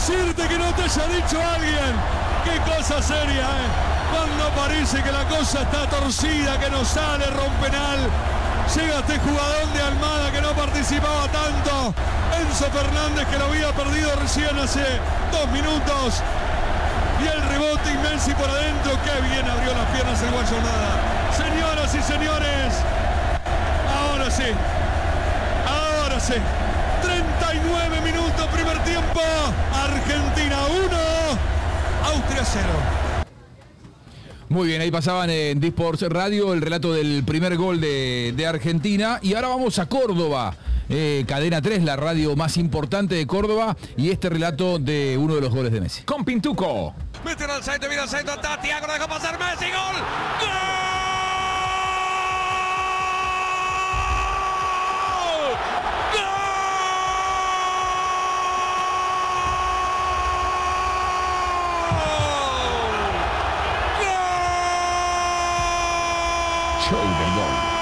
decirte que no te haya dicho alguien. Qué cosa seria, Cuando parece que la cosa está torcida, que no sale, rompenal. Llega este jugador de Almada que no participaba tanto. Enzo Fernández, que lo había perdido recién hace 2 minutos. Y el rebote inmenso por adentro. Qué bien abrió las piernas el Guayo Almada. Señoras y señores, ahora sí. 39 minutos, primer tiempo. Argentina 1, Austria 0. Muy bien, ahí pasaban en Disports Radio el relato del primer gol de Argentina. Y ahora vamos a Córdoba. Cadena 3, la radio más importante de Córdoba. Y este relato de uno de los goles de Messi. Con Pintuco. Meten al centro, mira al centro, está Thiago, lo deja pasar Messi, gol. ¡Gol! Show de gol.